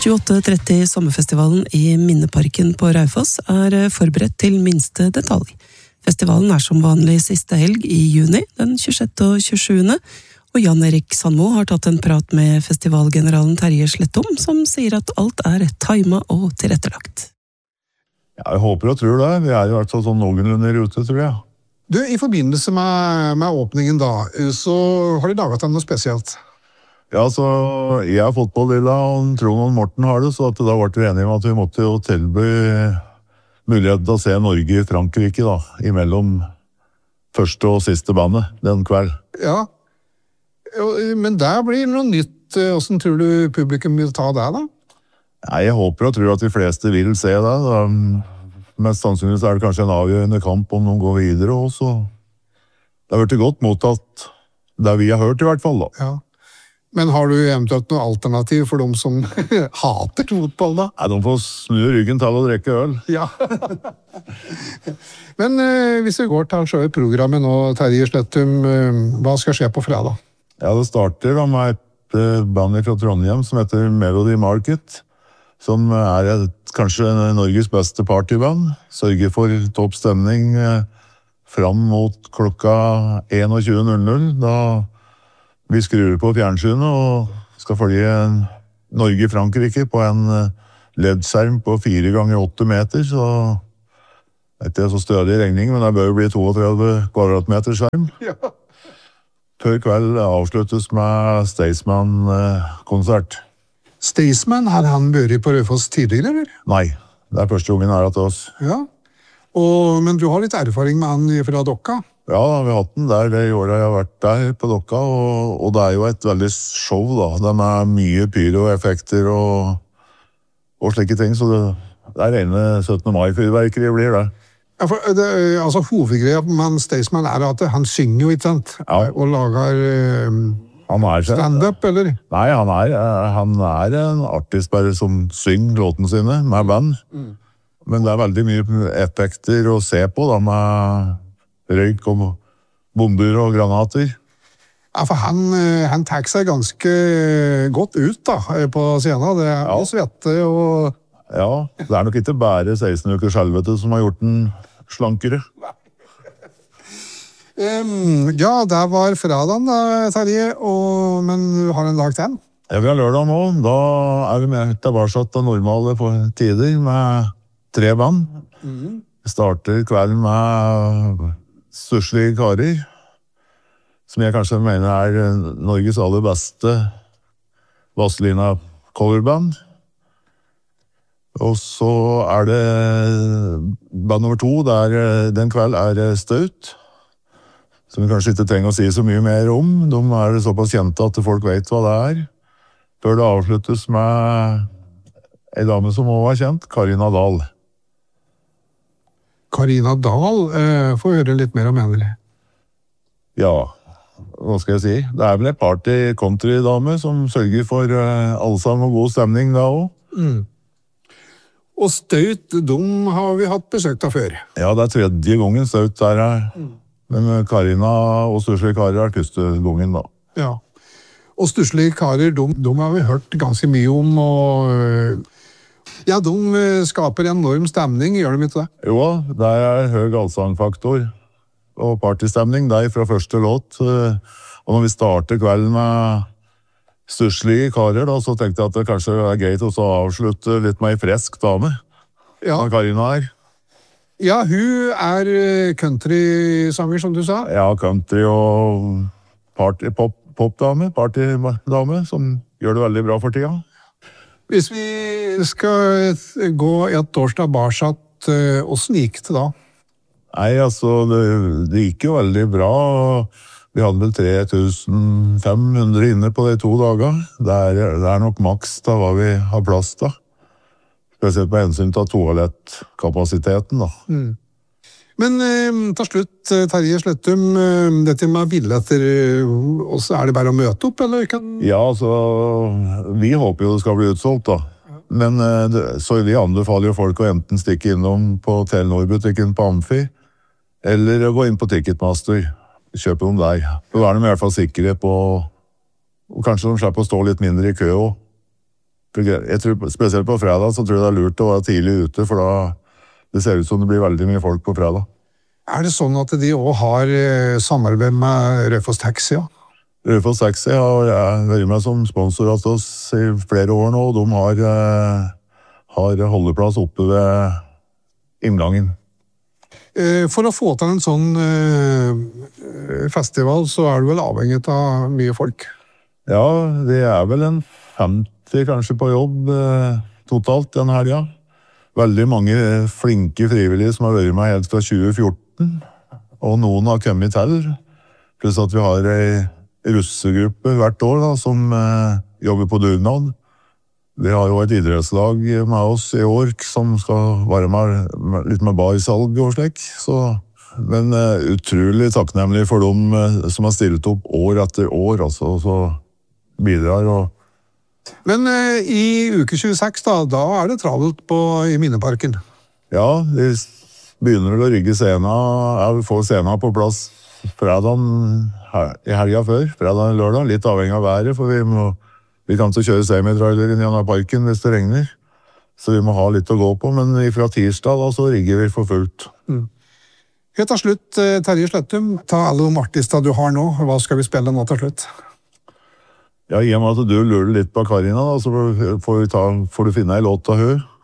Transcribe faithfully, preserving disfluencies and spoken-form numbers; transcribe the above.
tjueåtte tretti sommerfestivalen i Minneparken på Raufoss er forberedt til minste detalj. Festivalen er som vanlig siste helg i juni, den tjuesjette og tjuesjuende, og Jan Erik Sandmo har tatt en prat med festivalgeneralen Terje Slettum, som sier at alt er timet og tilrettelagt. Ja, jeg håper og tror det. Vi er jo hvert fall sånn noenlunde i rute, tror jeg. Du, i forbindelse med, med åpningen da, så har de laget noe spesielt. Ja, så jeg har fått på Lilla, og Trond og Morten har det, så at da ble vi enige om at vi måtte jo tilby mulighet til å se Norge i Frankrike da, imellom første og siste bandet den kveld. Ja, men der blir noe nytt. Hvordan tror du publikum vil ta det da? Nei, jeg håper og tror at de fleste vil se det. Da. Mest sannsynligvis er det kanskje en avgjørende kamp om noen går videre også. Det har vært godt mottatt det vi har hørt i hvert fall da. Ja. Men har du eventuelt noe alternativ for dem som hater fotball da? Nei, de får snu ryggen til å drikke øl. Ja. Men eh, hvis vi går til selve programmet nå, Terje Slettum, eh, hva skal skje på fredag? Ja, det starter da med et eh, band fra Trondheim som heter Melody Market, som er et, kanskje Norges beste partyband. Sørger for topp stemning eh, fram mot klokka tjueen null null, da vi skrur på fjernsynet og skal følge Norge i Frankrike på en L E D-skjerm på fire ganger åtte meter, så det er ikke så stødig regning, men det bør jo bli trettito kvadratmeter skjerm. Ja. Før kveld avsluttes med Staysman-konsert. Staysman, har han vært på Raufoss tidligere, eller? Nei, det er første gangen her til oss. Ja, og, men du har litt erfaring med han fra Dokka? Ja, vi har hatt den der det året jeg har vært der på Dokka, og, og det er jo et veldig show da. Det er mye pyroeffekter og, og slike ting, så det, det er rene syttende mai-fyrverkeri blir det. Ja, for det, altså hovedgreia med Staysman er at han synger jo, ikke sant? Ja. Og lager eh, han er stand-up, eller? Nei, han er, han er en artist bare som synger låtene sine med band. Mm. Men det er veldig mye effekter å se på da, med røyk og bomber og granater. Ja, for han, han tar seg ganske godt ut da, på scenen. Det er ja. Svette og... Ja, det er nok ikke bare seksten ukers helvete som har gjort den slankere. um, ja, det var fredagen da, Terje, og, men du har en dag til? Ja, vi har lørdag nå. Da er vi med tilbake til normale tider med tre band. Mm. Vi starter kvelden med Stusslige karer, som jeg kanskje mener er Norges aller beste Vazelina coverband. Og så er det band nummer to, der den kveld er Staut, som vi kanskje ikke trenger å si så mye mer om. De er såpass kjente at folk vet hva det er. Før det avsluttes med en dame som også er kjent, Karina Dahl. Karina Dahl, eh, får høre litt mer om henne. Ja, hva skal jeg si? Det er vel en party-country-dame som sørger for uh, allsang og god stemning da også. Mm. Og Staut, de har vi hatt besøk av før. Ja, det er tredje gangen Staut er her. Mm. Men Karina og Stusslige karer er første gangen da. Ja, og Stusslige karer, de, de har vi hørt ganske mye om, og... Ja, de skaper enorm stemning, gjør de ikke det? Jo, det er høy allsangfaktor og partystemning der fra første låt. Og når vi starter kvelden med Stusslige karer, da, så tenkte jeg at det kanskje er greit å avslutte litt med en fresk dame. Ja. Karina er. Ja, hun er country-sanger, som du sa. Ja, country og party, pop, popdame, partydame, som gjør det veldig bra for tida. Hvis vi skal gå et års tilbake, hvordan gikk det da? Nei, altså, det, det gikk jo veldig bra. Vi hadde vel tre tusen fem hundre inne på de to dager. Det er, det er nok maks da hva vi har plass da. Spesielt på hensyn til toalettkapasiteten da. Mm. Men eh, til slutt, Terje Slettum, eh, dette med billetter, også er det bare å møte opp, eller? Kan... Ja, altså, vi håper jo det skal bli utsolgt da. Men eh, så vi anbefaler jo folk å enten stikke innom på Telenor-butikken på Amfi, eller gå inn på Ticketmaster, kjøpe dem der. Da er de i hvert fall sikre på, og kanskje de slipper å stå litt mindre i kø også. Jeg tror, spesielt på fredag så tror jeg det er lurt å være tidlig ute, for da det ser ut som det blir veldig mye folk på fredag. Er det sånn at de også har samarbeid med Raufoss Taxi? Ja? Raufoss Taxi har jeg vært med som sponsor av oss i flere år nå, og de har, har holdeplass oppe ved inngangen. For å få til en sånn festival så er du vel avhengig av mye folk? Ja, det er vel en femti kanskje på jobb totalt den helga. Veldig mange flinke frivillige som har vært med helt fra tjue fjorten, og noen har kommet til. Pluss at vi har en russegruppe hvert år da, som jobber på dugnad. Vi har jo et idrettslag med oss i år som skal være med litt med barsalg og slik. Så, men uh, utrolig takknemlig for dem uh, som har stilt opp år etter år, altså, så bidrar. Og... Men uh, i uke tjueseks, da, da er det travelt på, i Minneparken? Ja, de begynner å rygge scenen. Jeg får scenen på plass fredagen i helga før, fredagen lørdag, litt avhengig av været, for vi må Vi kan ikke kjøre semitraileren gjennom parken hvis det regner, så vi må ha litt å gå på, men fra tirsdag da, så rigger vi for fullt. Mm. Helt til slutt, Terje Slettum, ta alle de artistene du har nå, hva skal vi spille nå til slutt? Ja, i og med at du lurer litt på Karina, da, så får, vi ta, får du finne en låt av hø.